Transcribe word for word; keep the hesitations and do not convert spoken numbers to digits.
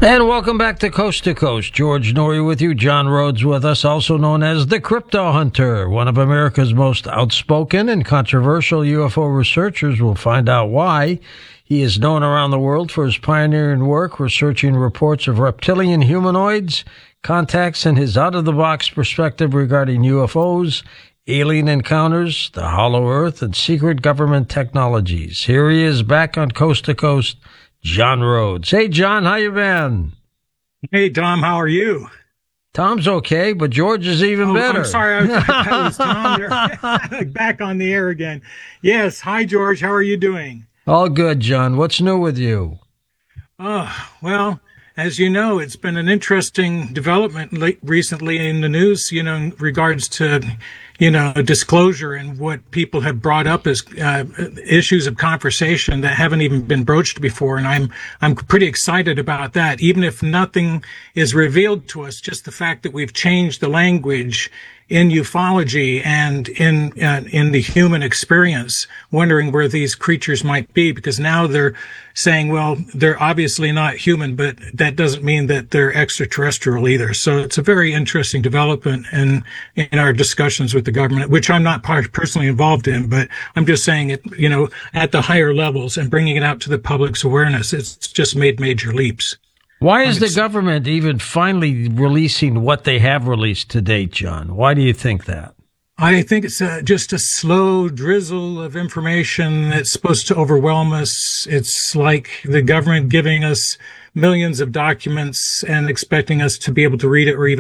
And welcome back to Coast to Coast. George Noory with you. John Rhodes with us, also known as the Crypto Hunter, one of America's most outspoken and controversial U F O researchers. We'll find out why. He is known around the world for his pioneering work researching reports of reptilian humanoids, contacts, and his out-of-the-box perspective regarding U F Os, alien encounters, the hollow earth, and secret government technologies. Here he is back on Coast to Coast, John Rhodes. Hey, John, how you been? Hey, Tom, how are you? Tom's okay, but George is even oh, better. I'm sorry, I was, that was Tom there. Back on the air again. Yes, hi, George, how are you doing? All good, John. What's new with you? Oh, well, as you know, it's been an interesting development late, recently in the news, you know, in regards to, you know, disclosure and what people have brought up as uh, issues of conversation that haven't even been broached before. And I'm, I'm pretty excited about that. Even if nothing is revealed to us, just the fact that we've changed the language in ufology and in uh, in the human experience, wondering where these creatures might be, because now they're saying, well, they're obviously not human, but that doesn't mean that they're extraterrestrial either. So it's a very interesting development in in our discussions with the government, which I'm not personally involved in, but I'm just saying it, you know, at the higher levels and bringing it out to the public's awareness. It's just made major leaps. Why is the government even finally releasing what they have released to date, John? Why do you think that? I think it's a, just a slow drizzle of information that's supposed to overwhelm us. It's like the government giving us millions of documents and expecting us to be able to read it or even